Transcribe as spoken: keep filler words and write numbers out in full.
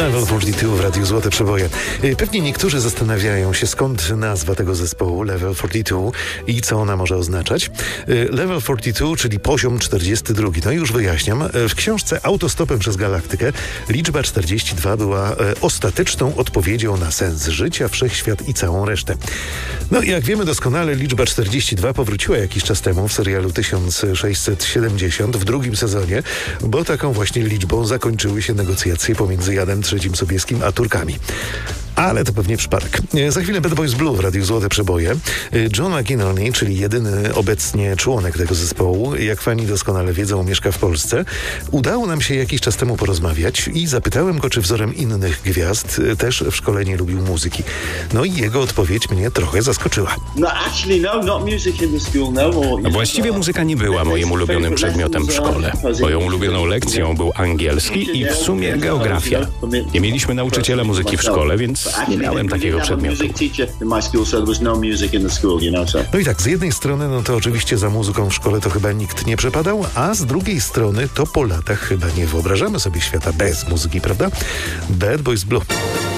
Level czterdzieści dwa w Radiu Złote Przeboje. Pewnie niektórzy zastanawiają się, skąd nazwa tego zespołu Level czterdzieści dwa i co ona może oznaczać. Level czterdzieści dwa, czyli poziom czterdziesty drugi. No i już wyjaśniam. W książce Autostopem przez Galaktykę liczba czterdzieści dwa była ostateczną odpowiedzią na sens życia, wszechświat i całą resztę. No i jak wiemy doskonale, liczba czterdzieści dwa powróciła jakiś czas temu w serialu tysiąc sześćset siedemdziesiąt w drugim sezonie, bo taką właśnie liczbą zakończyły się negocjacje pomiędzy Janem trzecim Sobieskim a Turkami. Ale to pewnie przypadek. Za chwilę Bad Boys Blue w Radiu Złote Przeboje. John McInerney, czyli jedyny obecnie członek tego zespołu, jak fani doskonale wiedzą, mieszka w Polsce. Udało nam się jakiś czas temu porozmawiać i zapytałem go, czy wzorem innych gwiazd też w szkole nie lubił muzyki. No i jego odpowiedź mnie trochę zaskoczyła. Właściwie muzyka nie była moim ulubionym przedmiotem w szkole. Moją ulubioną lekcją był angielski i w sumie geografia. Nie mieliśmy nauczyciela muzyki w szkole, więc nie miałem takiego przedmiotu. No i tak, z jednej strony, no to oczywiście za muzyką w szkole to chyba nikt nie przepadał, a z drugiej strony to po latach chyba nie wyobrażamy sobie świata bez muzyki, prawda? Bad Boys Blue.